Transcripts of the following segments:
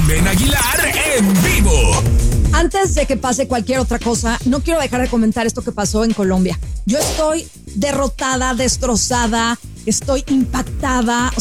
Carmen Aguilar en vivo. Antes de que pase cualquier otra cosa, no quiero dejar de comentar esto que pasó en Colombia. Yo estoy derrotada, destrozada, estoy impactada,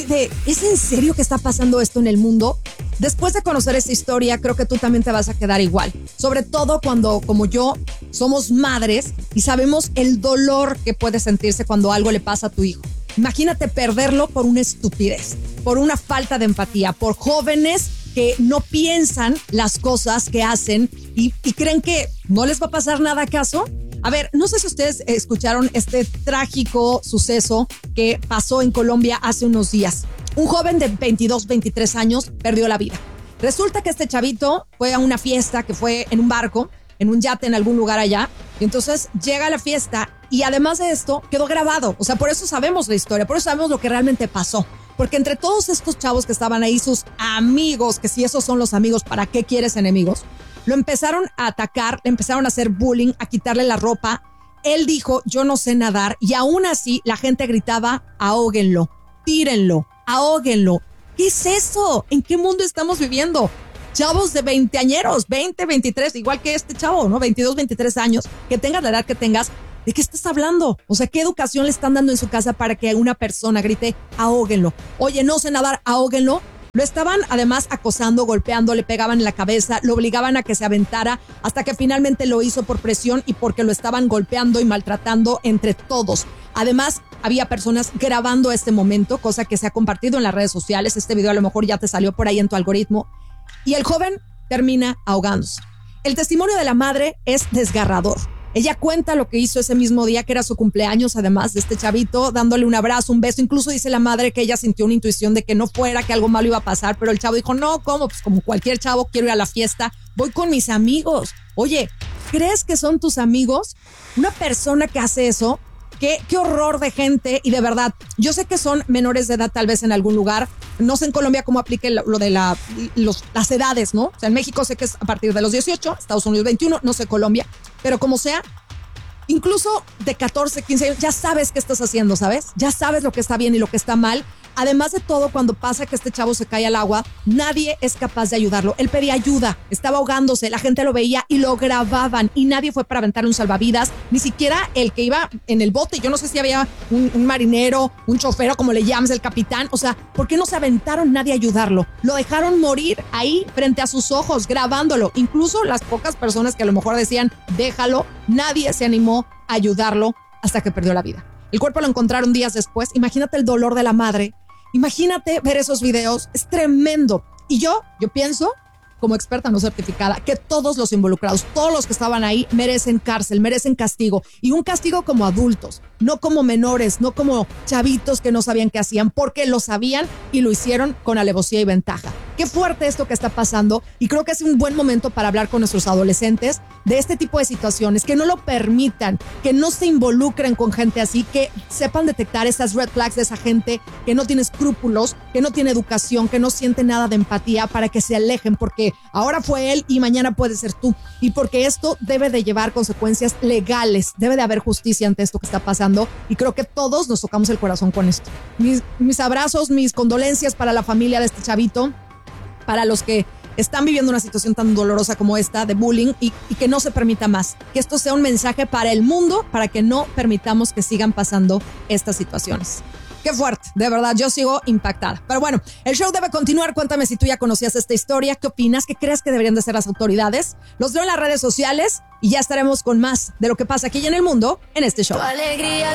¿es en serio que está pasando esto en el mundo? Después de conocer esta historia, creo que tú también te vas a quedar igual. Sobre todo cuando, como yo, somos madres y sabemos el dolor que puede sentirse cuando algo le pasa a tu hijo. Imagínate perderlo por una estupidez, por una falta de empatía, por jóvenes que no piensan las cosas que hacen y creen que no les va a pasar nada. ¿Acaso? A ver, no sé si ustedes escucharon este trágico suceso que pasó en Colombia hace unos días. Un joven de 22, 23 años perdió la vida. Resulta que este chavito fue a una fiesta que fue en un barco, en un yate en algún lugar allá, y entonces llega a la fiesta y además de esto quedó grabado. O sea, por eso sabemos la historia, por eso sabemos lo que realmente pasó. Porque entre todos estos chavos que estaban ahí, sus amigos, que si esos son los amigos, ¿para qué quieres enemigos? Lo empezaron a atacar, le empezaron a hacer bullying, a quitarle la ropa. Él dijo, yo no sé nadar, y aún así la gente gritaba, ahóguenlo, tírenlo, ahóguenlo. ¿Qué es eso? ¿En qué mundo estamos viviendo? Chavos de 20añeros, 20, 23, igual que este chavo, ¿no? 22, 23 años, que tengas la edad que tengas. ¿De qué estás hablando? O sea, ¿qué educación le están dando en su casa para que una persona grite, ahóguenlo? Oye, no sé nadar, ahóguenlo. Lo estaban además acosando, golpeando, le pegaban en la cabeza, lo obligaban a que se aventara hasta que finalmente lo hizo por presión y porque lo estaban golpeando y maltratando entre todos. Además, había personas grabando este momento, cosa que se ha compartido en las redes sociales. Este video a lo mejor ya te salió por ahí en tu algoritmo. Y el joven termina ahogándose. El testimonio de la madre es desgarrador. Ella cuenta lo que hizo ese mismo día, que era su cumpleaños, además de este chavito, dándole un abrazo, un beso. Incluso dice la madre que ella sintió una intuición de que no fuera, que algo malo iba a pasar, pero el chavo dijo, no, ¿cómo? Pues como cualquier chavo, quiero ir a la fiesta, voy con mis amigos. Oye, ¿crees que son tus amigos? Una persona que hace eso, qué horror de gente. Y de verdad, yo sé que son menores de edad tal vez en algún lugar. No sé en Colombia cómo aplique lo de las edades, ¿no? O sea, en México sé que es a partir de los 18, Estados Unidos 21, no sé Colombia. Pero como sea, incluso de 14, 15 años, ya sabes qué estás haciendo, ¿sabes? Ya sabes lo que está bien y lo que está mal. Además de todo, cuando pasa que este chavo se cae al agua, nadie es capaz de ayudarlo. Él pedía ayuda, estaba ahogándose, la gente lo veía y lo grababan y nadie fue para aventarle un salvavidas, ni siquiera el que iba en el bote. Yo no sé si había un marinero, un chofer o como le llames, el capitán. O sea, ¿por qué no se aventaron nadie a ayudarlo? Lo dejaron morir ahí frente a sus ojos, grabándolo. Incluso las pocas personas que a lo mejor decían, déjalo, nadie se animó a ayudarlo hasta que perdió la vida. El cuerpo lo encontraron días después. Imagínate el dolor de la madre. Imagínate ver esos videos, es tremendo. Y yo pienso, como experta no certificada, que todos los involucrados, todos los que estaban ahí merecen cárcel, merecen castigo. Y un castigo como adultos, no como menores, no como chavitos que no sabían qué hacían, porque lo sabían y lo hicieron con alevosía y ventaja. Qué fuerte esto que está pasando, y creo que es un buen momento para hablar con nuestros adolescentes de este tipo de situaciones, que no lo permitan, que no se involucren con gente así, que sepan detectar esas red flags de esa gente que no tiene escrúpulos, que no tiene educación, que no siente nada de empatía, para que se alejen, porque ahora fue él y mañana puede ser tú, y porque esto debe de llevar consecuencias legales, debe de haber justicia ante esto que está pasando, y creo que todos nos tocamos el corazón con esto. Mis abrazos, mis condolencias para la familia de este chavito, para los que están viviendo una situación tan dolorosa como esta de bullying, y que no se permita más. Que esto sea un mensaje para el mundo, para que no permitamos que sigan pasando estas situaciones. Qué fuerte, de verdad, yo sigo impactada. Pero bueno, el show debe continuar. Cuéntame si tú ya conocías esta historia, qué opinas, qué crees que deberían de hacer las autoridades. Los leo en las redes sociales y ya estaremos con más de lo que pasa aquí y en el mundo en este show.